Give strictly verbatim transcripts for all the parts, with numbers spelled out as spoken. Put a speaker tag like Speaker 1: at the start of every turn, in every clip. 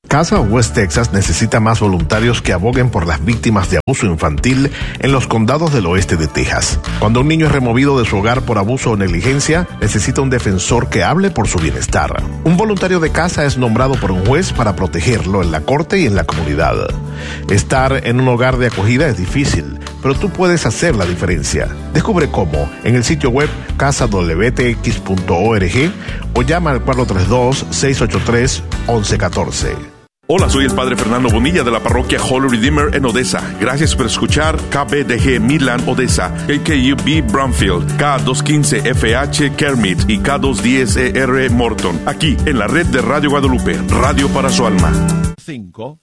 Speaker 1: Casa West Texas necesita más voluntarios que aboguen por las víctimas de abuso infantil en los condados del oeste de Texas. Cuando un niño es removido de su hogar por abuso o negligencia, necesita un defensor que hable por su bienestar. Un voluntario de casa es nombrado por un juez para protegerlo en la corte y en la comunidad. Estar en un hogar de acogida es difícil, pero tú puedes hacer la diferencia. Descubre cómo en el sitio web casa w t x punto org o llama al cuatro tres dos, seis ocho tres, once uno cuatro.
Speaker 2: Hola, soy el Padre Fernando Bonilla de la parroquia Holy Redeemer en Odessa. Gracias por escuchar K B D G Midland Odessa, K K U B Bromfield, K doscientos quince F H Kermit y K doscientos diez E R Morton. Aquí en la red de Radio Guadalupe, radio para su alma.
Speaker 3: cinco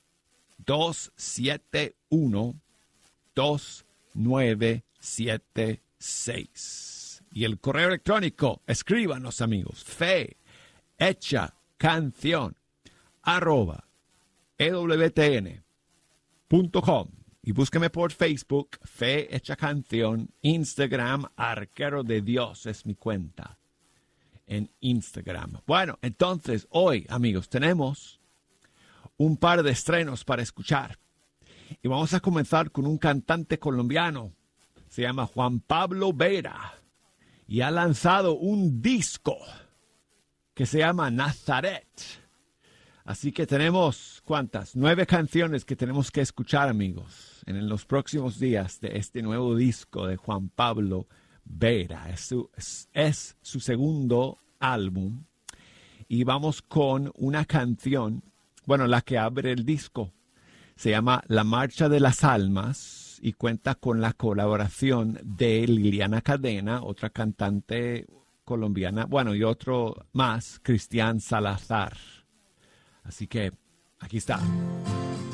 Speaker 3: dos siete uno dos nueve siete seis. Y el correo electrónico, escríbanos amigos, fe hecha canción arroba e w t n punto com, y búsqueme por Facebook, Fe Hecha Canción, Instagram, Arquero de Dios es mi cuenta en Instagram. Bueno, entonces hoy, amigos, tenemos un par de estrenos para escuchar y vamos a comenzar con un cantante colombiano, se llama Juan Pablo Vera y ha lanzado un disco que se llama Nazaret. Así que tenemos, ¿cuántas? Nueve canciones que tenemos que escuchar, amigos, en los próximos días de este nuevo disco de Juan Pablo Vera. Es su, es, es su segundo álbum. Y vamos con una canción, bueno, la que abre el disco. Se llama La Marcha de las Almas y cuenta con la colaboración de Liliana Cadena, otra cantante colombiana, bueno, y otro más, Cristian Salazar. Así que aquí está.